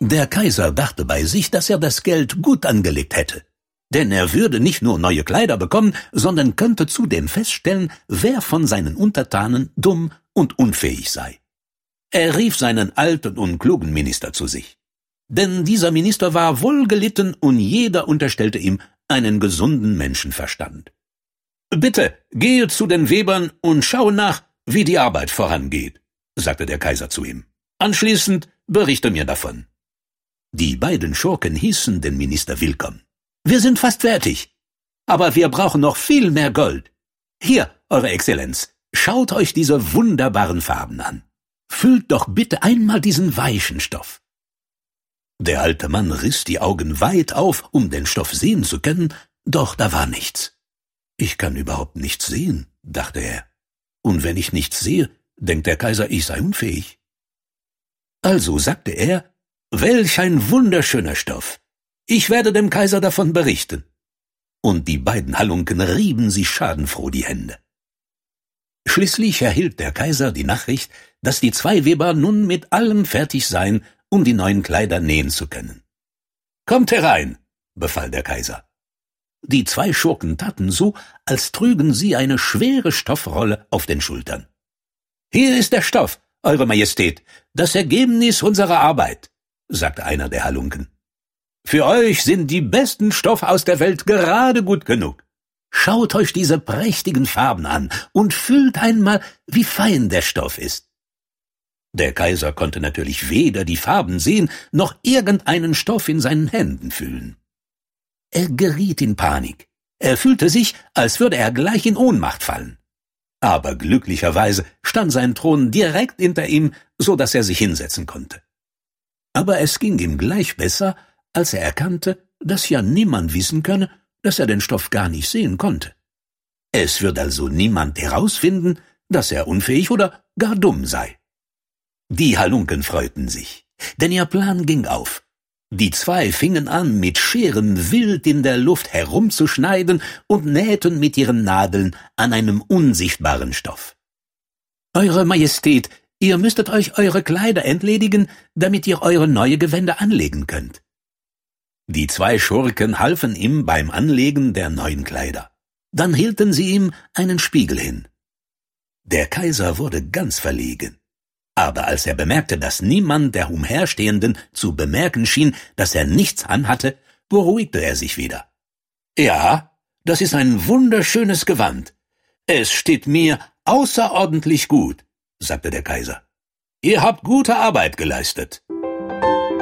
Der Kaiser dachte bei sich, dass er das Geld gut angelegt hätte. Denn er würde nicht nur neue Kleider bekommen, sondern könnte zudem feststellen, wer von seinen Untertanen dumm und unfähig sei. Er rief seinen alten und klugen Minister zu sich. Denn dieser Minister war wohlgelitten und jeder unterstellte ihm einen gesunden Menschenverstand. »Bitte, gehe zu den Webern und schaue nach, wie die Arbeit vorangeht«, sagte der Kaiser zu ihm. »Anschließend berichte mir davon.« Die beiden Schurken hießen den Minister willkommen. »Wir sind fast fertig, aber wir brauchen noch viel mehr Gold. Hier, Eure Exzellenz, schaut euch diese wunderbaren Farben an. Füllt doch bitte einmal diesen weichen Stoff.« Der alte Mann riss die Augen weit auf, um den Stoff sehen zu können, doch da war nichts. »Ich kann überhaupt nichts sehen«, dachte er. »Und wenn ich nichts sehe, denkt der Kaiser, ich sei unfähig.« Also sagte er, »Welch ein wunderschöner Stoff! Ich werde dem Kaiser davon berichten.« Und die beiden Halunken rieben sich schadenfroh die Hände. Schließlich erhielt der Kaiser die Nachricht, dass die zwei Weber nun mit allem fertig seien, um die neuen Kleider nähen zu können. »Kommt herein«, befahl der Kaiser. Die zwei Schurken taten so, als trügen sie eine schwere Stoffrolle auf den Schultern. »Hier ist der Stoff, Eure Majestät, das Ergebnis unserer Arbeit«, sagte einer der Halunken. »Für euch sind die besten Stoffe aus der Welt gerade gut genug. Schaut euch diese prächtigen Farben an und fühlt einmal, wie fein der Stoff ist.« Der Kaiser konnte natürlich weder die Farben sehen, noch irgendeinen Stoff in seinen Händen fühlen. Er geriet in Panik. Er fühlte sich, als würde er gleich in Ohnmacht fallen. Aber glücklicherweise stand sein Thron direkt hinter ihm, so dass er sich hinsetzen konnte. Aber es ging ihm gleich besser, als er erkannte, dass ja niemand wissen könne, dass er den Stoff gar nicht sehen konnte. Es wird also niemand herausfinden, dass er unfähig oder gar dumm sei. Die Halunken freuten sich, denn ihr Plan ging auf. Die zwei fingen an, mit Scheren wild in der Luft herumzuschneiden und nähten mit ihren Nadeln an einem unsichtbaren Stoff. »Eure Majestät, ihr müsstet euch eure Kleider entledigen, damit ihr eure neue Gewänder anlegen könnt.« Die zwei Schurken halfen ihm beim Anlegen der neuen Kleider. Dann hielten sie ihm einen Spiegel hin. Der Kaiser wurde ganz verlegen. Aber als er bemerkte, dass niemand der Umherstehenden zu bemerken schien, dass er nichts anhatte, beruhigte er sich wieder. »Ja, das ist ein wunderschönes Gewand. Es steht mir außerordentlich gut«, sagte der Kaiser. »Ihr habt gute Arbeit geleistet.«